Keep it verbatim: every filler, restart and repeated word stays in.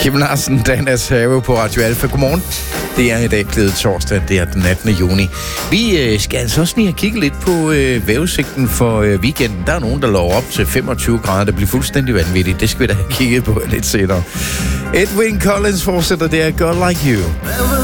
Kim Larsen, Danas Have på Radio Alfa. Godmorgen. Det er i dag blevet torsdag, det er den attende juni. Vi øh, skal altså også lige have kigget lidt på øh, vejrudsigten for øh, weekenden. Der er nogen, der lover op til femogtyve grader. Det bliver fuldstændig vanvittigt. Det skal vi da have kigget på lidt senere. Edwyn Collins fortsætter, det er Girl Like You.